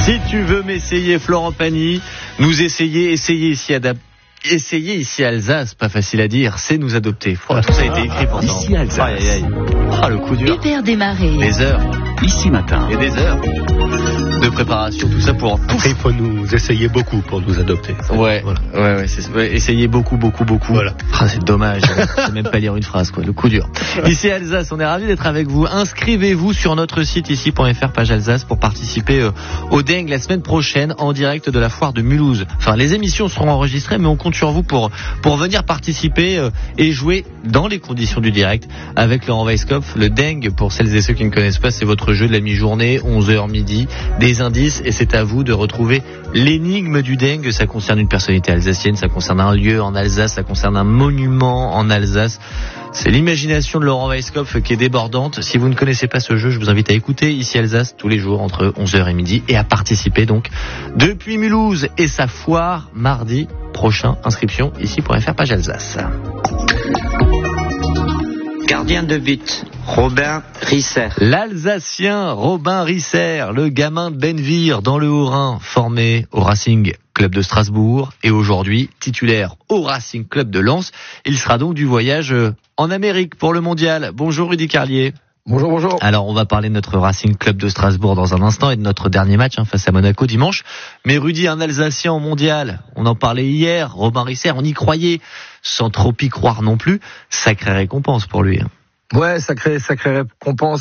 Si tu veux m'essayer, Florent Pagny, nous essayer ici à Alsace, pas facile à dire, c'est nous adopter. Oh, tout ça a été écrit pourtant. Ici à Alsace. Aïe, aïe, aïe. Ah, le coup dur. Hubert Desmarais. Des heures Ici matin. et des heures de préparation, tout ça pour... Après, il faut nous essayer beaucoup pour nous adopter. Ouais, Voilà. ouais, essayez beaucoup. Voilà. Ah, c'est dommage, c'est même pas lire une phrase, quoi, le coup dur. Ici à Alsace, on est ravis d'être avec vous. Inscrivez-vous sur notre site ici.fr, page Alsace, pour participer au Dengue la semaine prochaine en direct de la foire de Mulhouse. Enfin, les émissions seront enregistrées, mais on compte sur vous pour venir participer et jouer dans les conditions du direct avec Laurent Weisskopf. Le Dengue, pour celles et ceux qui ne connaissent pas, c'est votre jeu de la mi-journée, 11h midi, des indices, et c'est à vous de retrouver l'énigme du Dengue. Ça concerne une personnalité alsacienne, ça concerne un lieu en Alsace, ça concerne un monument en Alsace. C'est l'imagination de Laurent Weisskopf qui est débordante. Si vous ne connaissez pas ce jeu, je vous invite à écouter ici Alsace tous les jours entre 11h et midi et à participer donc depuis Mulhouse et sa foire mardi prochain. Inscription ici.fr, page Alsace. Gardien de but, Robin Risser. L'Alsacien Robin Risser, le gamin de Bennevire dans le Haut-Rhin, formé au Racing Club de Strasbourg et aujourd'hui titulaire au Racing Club de Lens. Il sera donc du voyage en Amérique pour le mondial. Bonjour Rudy Carlier. Bonjour. Alors on va parler de notre Racing Club de Strasbourg dans un instant et de notre dernier match face à Monaco dimanche. Mais Rudy, un Alsacien au mondial, on en parlait hier, Robin Risser, on y croyait sans trop y croire non plus. Sacrée récompense pour lui. Ouais, sacrée récompense.